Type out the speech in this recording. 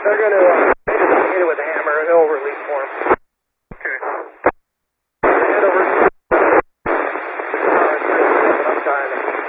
They're going to hit it with a hammer and it'll release for them. Okay. Head over. I'm trying to